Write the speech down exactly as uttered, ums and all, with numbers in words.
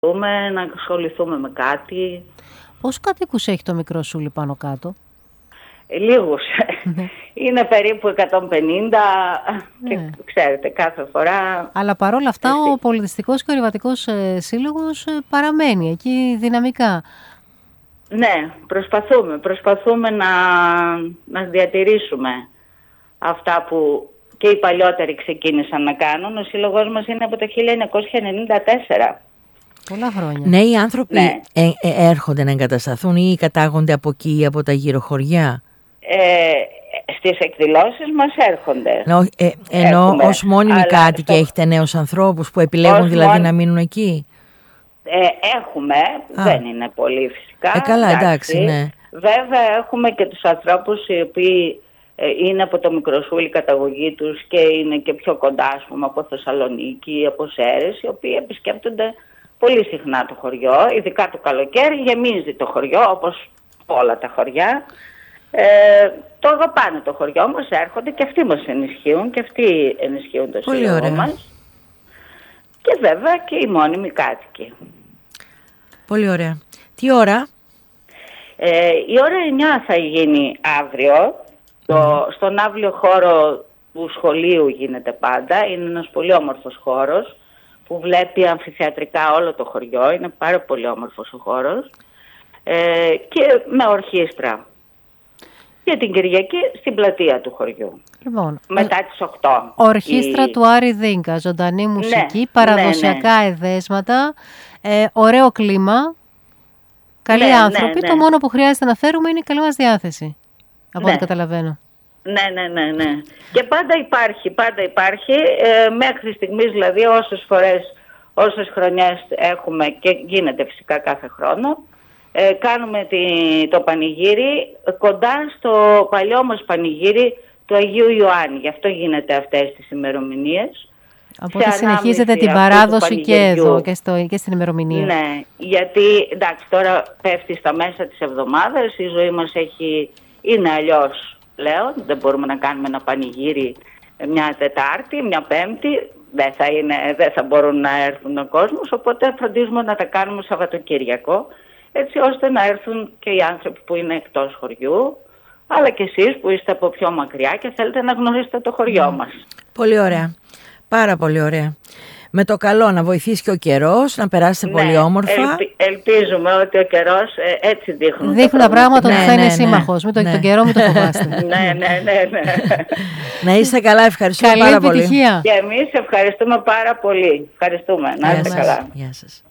να ασχοληθούμε με κάτι. Πόσους κατοίκους έχει το Μικροσούλι πάνω κάτω? Λίγους. Είναι περίπου εκατόν πενήντα και ναι. Ξέρετε, κάθε φορά... Αλλά παρόλα αυτά εσύ. Ο Πολιτιστικός και Ορειβατικός ε, Σύλλογος ε, παραμένει εκεί δυναμικά. Ναι, προσπαθούμε. Προσπαθούμε να, να διατηρήσουμε αυτά που και οι παλιότεροι ξεκίνησαν να κάνουν. Ο σύλλογος μας είναι από το χίλια εννιακόσια ενενήντα τέσσερα. Πολλά χρόνια. Ναι, οι άνθρωποι ναι. Ε, ε, έρχονται να εγκατασταθούν ή κατάγονται από εκεί ή από τα γύρω χωριά. Ε, στις εκδηλώσεις μας έρχονται. Ενώ, ε, ενώ ως μόνιμοι κάτοικοι το... έχετε νέους ανθρώπους που επιλέγουν ως δηλαδή μόνοι... να μείνουν εκεί. Ε, έχουμε, Α. δεν είναι πολύ φυσικά. Ε, καλά, εντάξει, εντάξει ναι. Βέβαια έχουμε και τους ανθρώπους οι οποίοι ε, είναι από το Μικροσούλι καταγωγή τους και είναι και πιο κοντά, ας πούμε, από Θεσσαλονίκη, από Σέρρες, οι οποίοι επισκέπτονται πολύ συχνά το χωριό, ειδικά το καλοκαίρι, γεμίζει το χωριό, όπως όλα τα χωριά. Ε, το αγαπάνε το χωριό μας, έρχονται και αυτοί μας ενισχύουν και αυτοί ενισχύουν το σύλλογο μας. Και βέβαια και οι μόνιμοι κάτοικοι. Πολύ ωραία. Τι ώρα? Ε, η ώρα εννιά θα γίνει αύριο. Mm. Το, στον αύριο χώρο του σχολείου γίνεται πάντα. Είναι ένας πολύ όμορφος χώρος που βλέπει αμφιθεατρικά όλο το χωριό. Είναι πάρα πολύ όμορφος ο χώρος. Ε, και με ορχήστρα. Και την Κυριακή στην πλατεία του χωριού. Λοιπόν, μετά τις οκτώ. Ορχήστρα η... του Άρη Δίνκα, ζωντανή μουσική, ναι, παραδοσιακά ναι, ναι. εδέσματα, ε, ωραίο κλίμα, καλοί ναι, άνθρωποι. Ναι, ναι. Το μόνο που χρειάζεται να φέρουμε είναι η καλή μας διάθεση, από ναι. ό,τι καταλαβαίνω. Ναι, ναι, ναι, ναι. Και πάντα υπάρχει, πάντα υπάρχει, ε, μέχρι στιγμής δηλαδή όσες φορές, όσες χρονιές έχουμε και γίνεται φυσικά κάθε χρόνο, Ε, κάνουμε τη, το πανηγύρι κοντά στο παλιό μας πανηγύρι του Αγίου Ιωάννη. Γι' αυτό γίνεται αυτές τις ημερομηνίες. Οπότε συνεχίζετε την παράδοση και εδώ και, στο, και στην ημερομηνία. Ναι, γιατί εντάξει τώρα πέφτει στα μέσα της εβδομάδας, η ζωή μας έχει, είναι αλλιώς πλέον. Δεν μπορούμε να κάνουμε ένα πανηγύρι μια Τετάρτη, μια Πέμπτη. Δεν θα, είναι, δεν θα μπορούν να έρθουν ο κόσμος, οπότε φροντίζουμε να τα κάνουμε Σαββατοκύριακο, έτσι ώστε να έρθουν και οι άνθρωποι που είναι εκτός χωριού, αλλά και εσείς που είστε από πιο μακριά και θέλετε να γνωρίσετε το χωριό mm. μας. Πολύ ωραία. Πάρα πολύ ωραία. Με το καλό να βοηθήσει και ο καιρός, να περάσετε ναι, πολύ όμορφα. Ελπι, ελπίζουμε ότι ο καιρός ε, έτσι δείχνουν. Δείχνουν τα πράγματα ότι ναι, θα είναι ναι, σύμμαχος. Ναι, με το, ναι. τον καιρό μην το φοβάστε. ναι, ναι, ναι, ναι. Να είστε καλά, ευχαριστούμε Καλή πάρα επιτυχία. πολύ. Και εμείς ευχαριστούμε πάρα πολύ. Ευχαριστούμε. Να είστε καλά. Γεια σας.